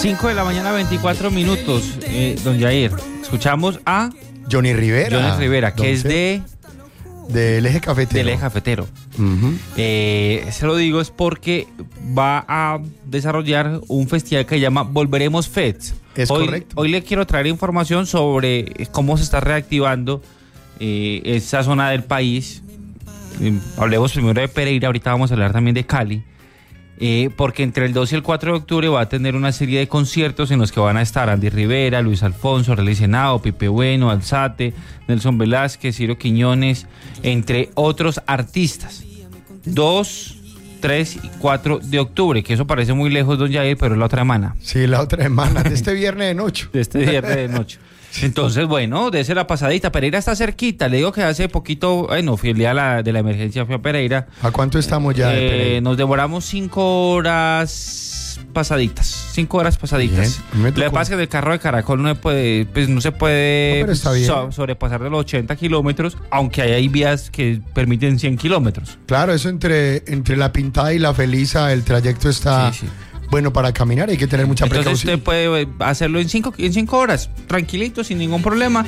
5 de la mañana, 24 minutos. Don Jair, escuchamos a Johnny Rivera, que es del Eje Cafetero. Del Eje Cafetero. Se lo digo es porque va a desarrollar un festival que se llama Volveremos Fest. Es correcto. Hoy le quiero traer información sobre cómo se está reactivando esa zona del país. Hablemos primero de Pereira, ahorita vamos a hablar también de Cali. Porque entre el 2 y el 4 de octubre va a tener una serie de conciertos en los que van a estar Andy Rivera, Luis Alfonso, Relly Senado, Pipe Bueno, Alzate, Nelson Velázquez, Ciro Quiñones, entre otros artistas. 2, 3 y 4 de octubre, que eso parece muy lejos, don Jair, pero es la otra semana. Sí, la otra semana, de este viernes de noche. De este viernes de noche. Entonces, bueno, dése la pasadita. Pereira está cerquita. Le digo que hace poquito, fui el día de la emergencia, fui a Pereira. ¿A cuánto estamos ya de Pereira? Nos demoramos 5 horas pasaditas. 5 horas pasaditas. Lo que pasa es que en el carro de Caracol no se puede sobrepasar de los 80 kilómetros, aunque hay vías que permiten 100 kilómetros. Claro, eso entre la Pintada y la Feliza, el trayecto está... Sí. Bueno, para caminar hay que tener mucha precaución. Entonces usted puede hacerlo en 5 horas, tranquilito, sin ningún problema.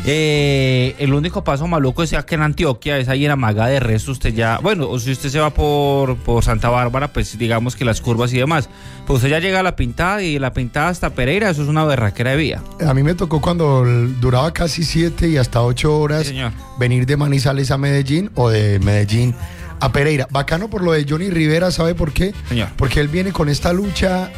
El único paso maluco es que en Antioquia, es ahí en Amaga. De resto usted ya, bueno, o si usted se va por Santa Bárbara, pues digamos que las curvas y demás, pues usted ya llega a la Pintada, y la Pintada hasta Pereira, eso es una berraquera de vía. A mí me tocó cuando duraba casi 7 y hasta 8 horas, sí, venir de Manizales a Medellín o de Medellín a Pereira. Bacano por lo de Johnny Rivera, ¿sabe por qué? Señor. Porque él viene con esta lucha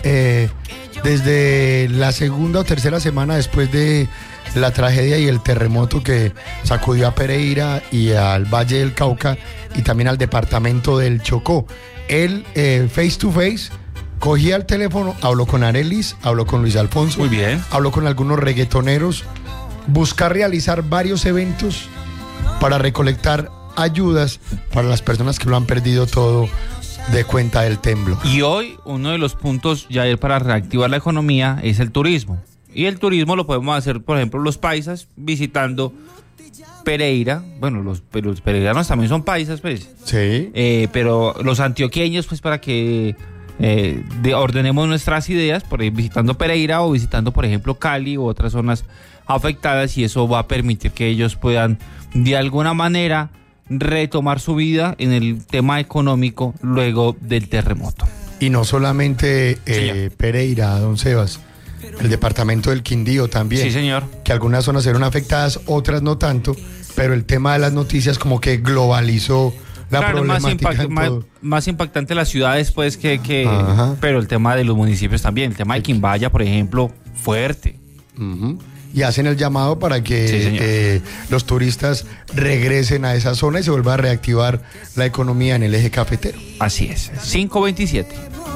desde la segunda o tercera semana después de la tragedia y el terremoto que sacudió a Pereira y al Valle del Cauca y también al departamento del Chocó. Él, face to face, cogía el teléfono, habló con Arelis, habló con Luis Alfonso. Muy bien. Habló con algunos reggaetoneros, buscar realizar varios eventos para recolectar ayudas para las personas que lo han perdido todo de cuenta del temblor. Y hoy uno de los puntos ya para reactivar la economía es el turismo. Y el turismo lo podemos hacer, por ejemplo, los paisas visitando Pereira. Bueno, los pereiranos también son paisas, pues. Sí. Pero los antioqueños, pues, para que ordenemos nuestras ideas, por ahí visitando Pereira o visitando, por ejemplo, Cali u otras zonas afectadas, y eso va a permitir que ellos puedan, de alguna manera, retomar su vida en el tema económico luego del terremoto. Y no solamente Pereira, don Sebas, el departamento del Quindío también. Sí, señor. Que algunas zonas eran afectadas, otras no tanto, pero el tema de las noticias como que globalizó la problemática. Más impactante las ciudades, pues, pero el tema de los municipios también. El tema de Quimbaya, por ejemplo, fuerte. Y hacen el llamado para que los turistas regresen a esa zona y se vuelva a reactivar la economía en el Eje Cafetero. Así es, 5:27.